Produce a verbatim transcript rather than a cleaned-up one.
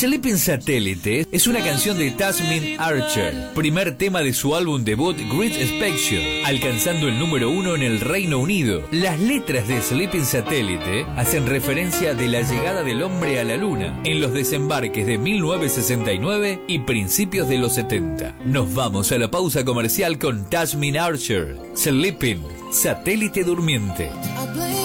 Sleeping Satellite es una canción de Tasmin Archer, primer tema de su álbum debut Great Inspection, alcanzando el número uno en el Reino Unido. Las letras de Sleeping Satellite hacen referencia de la llegada del hombre a la luna en los desembarques de mil novecientos sesenta y nueve y principios de los setenta. Nos vamos a la pausa comercial con Tasmin Archer, Sleeping Satélite Durmiente.